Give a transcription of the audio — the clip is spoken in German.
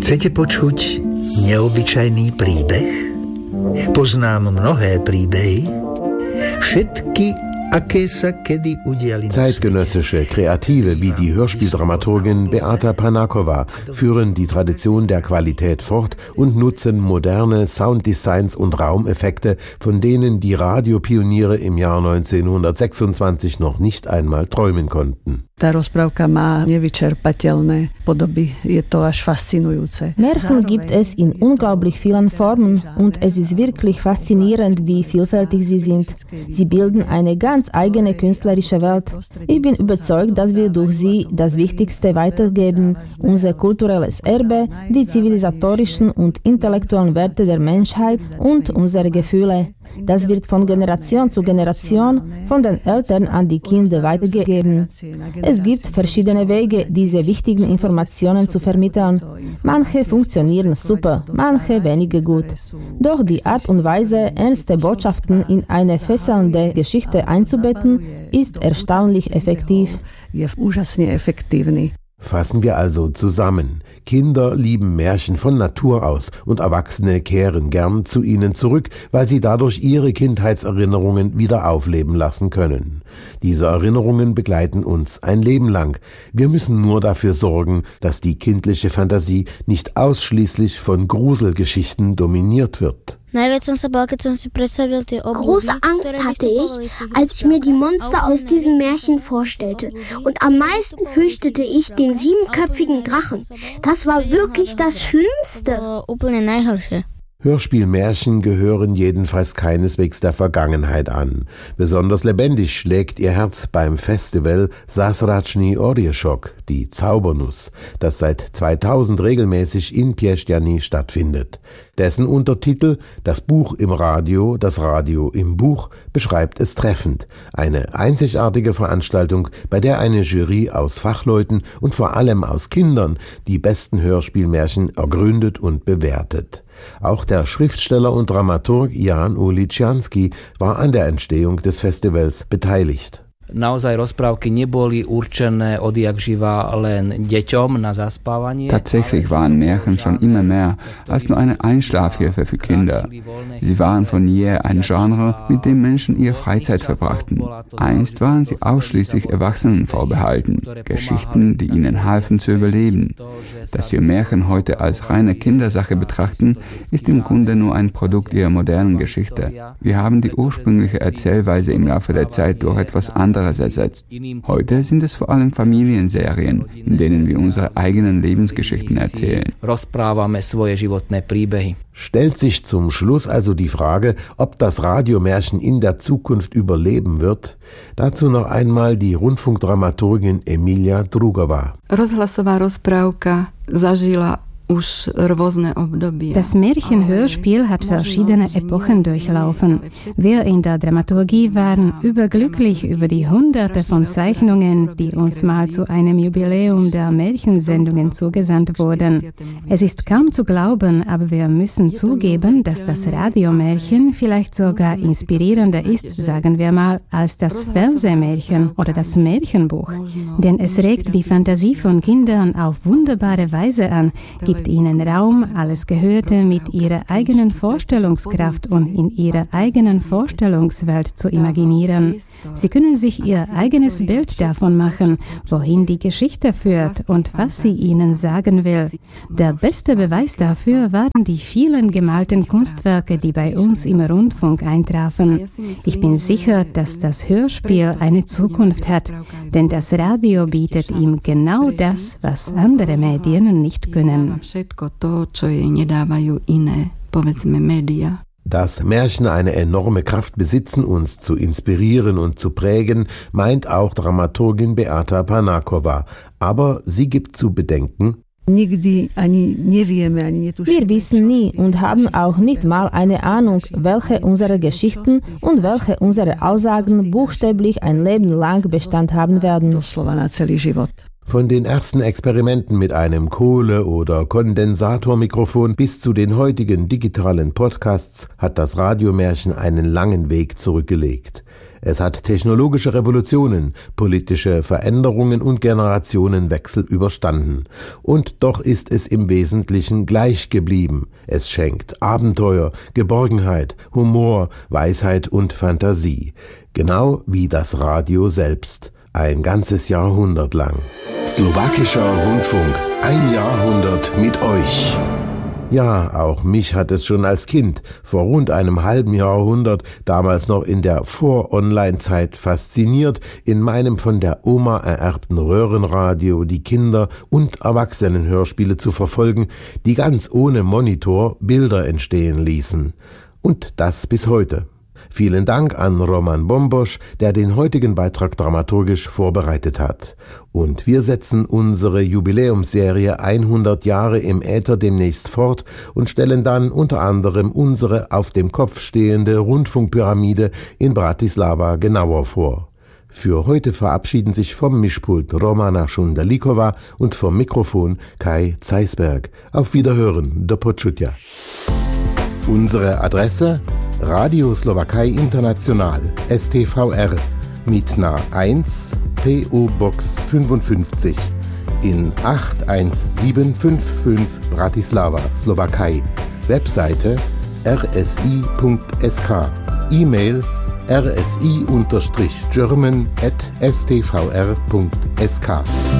Chcete počuť neobyčajný príbeh? Poznám mnohé príbehy, všetky, aké sa kedy udiali. Zeitgenössische Kreative wie die Hörspieldramaturgin Beata Panakova führen die Tradition der Qualität fort und nutzen moderne Sounddesigns und Raumeffekte, von denen die Radiopioniere im Jahr 1926 noch nicht einmal träumen konnten. Tá rozprávka má nevyčerpateľné podoby, je to až faszinujúce. Märchen gibt es in unglaublich vielen Formen und es ist wirklich faszinierend, wie vielfältig sie sind. Sie bilden eine ganz eigene künstlerische Welt. Ich bin überzeugt, dass wir durch sie das Wichtigste weitergeben, unser kulturelles Erbe, die zivilisatorischen und intellektuellen Werte der Menschheit und unsere Gefühle. Das wird von Generation zu Generation von den Eltern an die Kinder weitergegeben. Es gibt verschiedene Wege, diese wichtigen Informationen zu vermitteln. Manche funktionieren super, manche weniger gut. Doch die Art und Weise, ernste Botschaften in eine fesselnde Geschichte einzubetten, ist erstaunlich effektiv. Fassen wir also zusammen. Kinder lieben Märchen von Natur aus und Erwachsene kehren gern zu ihnen zurück, weil sie dadurch ihre Kindheitserinnerungen wieder aufleben lassen können. Diese Erinnerungen begleiten uns ein Leben lang. Wir müssen nur dafür sorgen, dass die kindliche Fantasie nicht ausschließlich von Gruselgeschichten dominiert wird. Große Angst hatte ich, als ich mir die Monster aus diesen Märchen vorstellte. Und am meisten fürchtete ich den 7-köpfigen Drachen. Das war wirklich das Schlimmste. Hörspielmärchen gehören jedenfalls keineswegs der Vergangenheit an. Besonders lebendig schlägt ihr Herz beim Festival Zázračný oříšek, die Zaubernuss, das seit 2000 regelmäßig in Piešťany stattfindet. Dessen Untertitel »Das Buch im Radio, das Radio im Buch« beschreibt es treffend. Eine einzigartige Veranstaltung, bei der eine Jury aus Fachleuten und vor allem aus Kindern die besten Hörspielmärchen ergründet und bewertet. Auch der Schriftsteller und Dramaturg Jan Uličiansky war an der Entstehung des Festivals beteiligt. Tatsächlich waren Märchen schon immer mehr als nur eine Einschlafhilfe für Kinder. Sie waren von jeher ein Genre, mit dem Menschen ihre Freizeit verbrachten. Einst waren sie ausschließlich Erwachsenen vorbehalten, Geschichten, die ihnen halfen zu überleben. Dass wir Märchen heute als reine Kindersache betrachten, ist im Grunde nur ein Produkt ihrer modernen Geschichte. Wir haben die ursprüngliche Erzählweise im Laufe der Zeit durch etwas anderes ersetzt. Heute sind es vor allem Familienserien, in denen wir unsere eigenen Lebensgeschichten erzählen. Stellt sich zum Schluss also die Frage, ob das Radiomärchen in der Zukunft überleben wird? Dazu noch einmal die Rundfunkdramaturgin Emilia Drugova. Rozhlasová rozprávka zažila Das Märchenhörspiel hat verschiedene Epochen durchlaufen. Wir in der Dramaturgie waren überglücklich über die Hunderte von Zeichnungen, die uns mal zu einem Jubiläum der Märchensendungen zugesandt wurden. Es ist kaum zu glauben, aber wir müssen zugeben, dass das Radiomärchen vielleicht sogar inspirierender ist, sagen wir mal, als das Fernsehmärchen oder das Märchenbuch. Denn es regt die Fantasie von Kindern auf wunderbare Weise an, gibt ihnen Raum, alles Gehörte mit ihrer eigenen Vorstellungskraft und in ihrer eigenen Vorstellungswelt zu imaginieren. Sie können sich ihr eigenes Bild davon machen, wohin die Geschichte führt und was sie ihnen sagen will. Der beste Beweis dafür waren die vielen gemalten Kunstwerke, die bei uns im Rundfunk eintrafen. Ich bin sicher, dass das Hörspiel eine Zukunft hat, denn das Radio bietet ihm genau das, was andere Medien nicht können. Dass Märchen eine enorme Kraft besitzen, uns zu inspirieren und zu prägen, meint auch Dramaturgin Beata Panakova. Aber sie gibt zu bedenken: Wir wissen nie und haben auch nicht mal eine Ahnung, welche unserer Geschichten und welche unserer Aussagen buchstäblich ein Leben lang Bestand haben werden. Von den ersten Experimenten mit einem Kohle- oder Kondensatormikrofon bis zu den heutigen digitalen Podcasts hat das Radiomärchen einen langen Weg zurückgelegt. Es hat technologische Revolutionen, politische Veränderungen und Generationenwechsel überstanden. Und doch ist es im Wesentlichen gleich geblieben. Es schenkt Abenteuer, Geborgenheit, Humor, Weisheit und Fantasie. Genau wie das Radio selbst. Ein ganzes Jahrhundert lang. Slowakischer Rundfunk. Ein Jahrhundert mit euch. Ja, auch mich hat es schon als Kind vor rund einem halben Jahrhundert, damals noch in der Vor-Online-Zeit, fasziniert, in meinem von der Oma ererbten Röhrenradio die Kinder- und Erwachsenenhörspiele zu verfolgen, die ganz ohne Monitor Bilder entstehen ließen. Und das bis heute. Vielen Dank an Roman Bombosch, der den heutigen Beitrag dramaturgisch vorbereitet hat. Und wir setzen unsere Jubiläumsserie 100 Jahre im Äther demnächst fort und stellen dann unter anderem unsere auf dem Kopf stehende Rundfunkpyramide in Bratislava genauer vor. Für heute verabschieden sich vom Mischpult Romana Šundalikova und vom Mikrofon Kai Zeisberg. Auf Wiederhören, do počutia. Unsere Adresse: Radio Slowakei International, STVR, Mitna 1, PO Box 55 in 81755 Bratislava, Slowakei. Webseite rsi.sk. E-Mail rsi-german@stvr.sk.